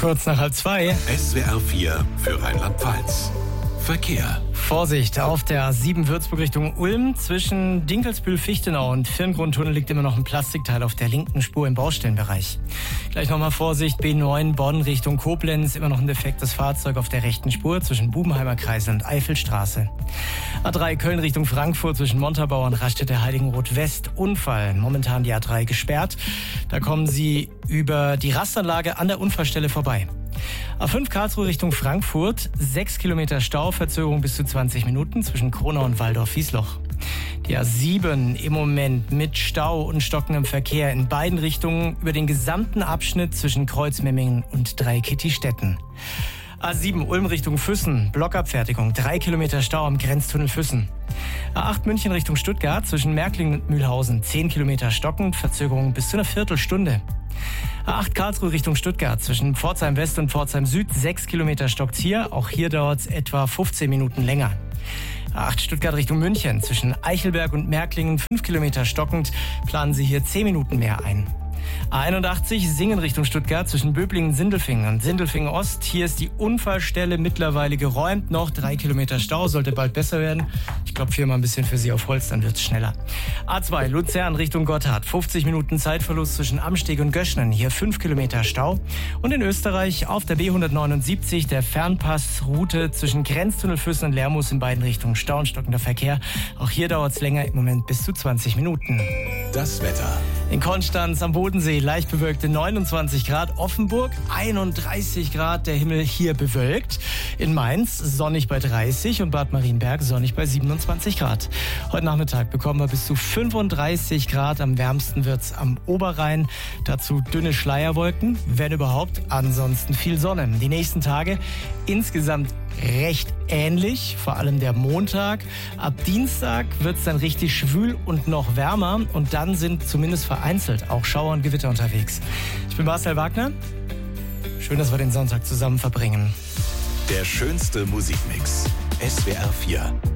Kurz nach 1:30. SWR 4 für Rheinland-Pfalz. Verkehr. Vorsicht, auf der A7 Würzburg Richtung Ulm. Zwischen Dinkelsbühl-Fichtenau und Firngrundtunnel liegt immer noch ein Plastikteil auf der linken Spur im Baustellenbereich. Gleich nochmal Vorsicht, B9 Bonn Richtung Koblenz. Immer noch ein defektes Fahrzeug auf der rechten Spur zwischen Bubenheimer Kreisel und Eifelstraße. A3 Köln Richtung Frankfurt zwischen Montabaur und Raststätte Heiligenroth West. Unfall. Momentan die A3 gesperrt. Da kommen Sie über die Rastanlage an der Unfallstelle vorbei. A5 Karlsruhe Richtung Frankfurt, 6 Kilometer Stau, Verzögerung bis zu 20 Minuten zwischen Kronau und Waldorf-Wiesloch. Die A7 im Moment mit Stau und stockendem Verkehr in beiden Richtungen über den gesamten Abschnitt zwischen Kreuzmemmingen und Dreikittistetten. A7 Ulm Richtung Füssen, Blockabfertigung, 3 Kilometer Stau am Grenztunnel Füssen. A8 München Richtung Stuttgart, zwischen Märklingen und Mühlhausen, 10 Kilometer stockend, Verzögerung bis zu einer Viertelstunde. A8 Karlsruhe Richtung Stuttgart, zwischen Pforzheim West und Pforzheim Süd, 6 Kilometer stockt's hier, auch hier dauert es etwa 15 Minuten länger. A8 Stuttgart Richtung München, zwischen Eichelberg und Märklingen, 5 Kilometer stockend, planen Sie hier 10 Minuten mehr ein. A81 Singen Richtung Stuttgart zwischen Böblingen und Sindelfingen und Sindelfingen Ost. Hier ist die Unfallstelle mittlerweile geräumt. Noch 3 Kilometer Stau, sollte bald besser werden. Ich klopfe hier mal ein bisschen für Sie auf Holz, dann wird's schneller. A2 Luzern Richtung Gotthard. 50 Minuten Zeitverlust zwischen Amsteg und Göschnen. Hier 5 Kilometer Stau. Und in Österreich auf der B179 der Fernpassroute zwischen Grenztunnel Füssen und Lermoos in beiden Richtungen. Stau und stockender Verkehr. Auch hier dauert's länger, im Moment bis zu 20 Minuten. Das Wetter. In Konstanz am Bodensee leicht bewölkte 29 Grad, Offenburg 31 Grad, der Himmel hier bewölkt. In Mainz sonnig bei 30 und Bad Marienberg sonnig bei 27 Grad. Heute Nachmittag bekommen wir bis zu 35 Grad, am wärmsten wird's am Oberrhein. Dazu dünne Schleierwolken, wenn überhaupt, ansonsten viel Sonne. Die nächsten Tage insgesamt recht ähnlich, vor allem der Montag. Ab Dienstag wird's dann richtig schwül und noch wärmer und dann sind zumindest vereinzelt auch Schauer und Gewitter unterwegs. Ich bin Marcel Wagner. Schön, dass wir den Sonntag zusammen verbringen. Der schönste Musikmix. SWR 4.